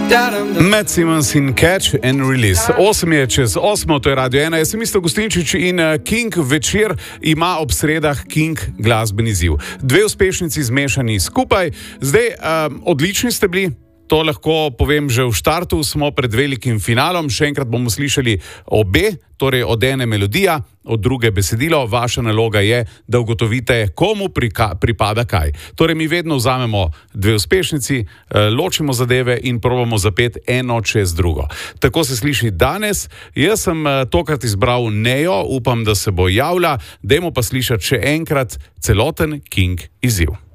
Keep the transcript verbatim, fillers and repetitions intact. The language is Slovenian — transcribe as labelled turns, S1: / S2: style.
S1: Matt Simmons in Catch and Release. Osem je čez osmo, to je Radio ena. Jaz sem Misto Gustinčič in King večer ima ob sredah King glasbeni ziv. Dve uspešnici zmešani skupaj. Zdaj, um, odlični ste bili. To lahko povem že v štartu, smo pred velikim finalom. Še enkrat bomo slišali obe, torej od ene melodija, od druge besedilo. Vaša naloga je, da ugotovite, komu prika, pripada kaj. Torej mi vedno vzamemo dve uspešnici, ločimo zadeve in probamo zapet eno čez drugo. Tako se sliši danes. Jaz sem tokrat izbral Nejo, upam, da se bo javila. Dajmo pa slišati še enkrat celoten King izziv.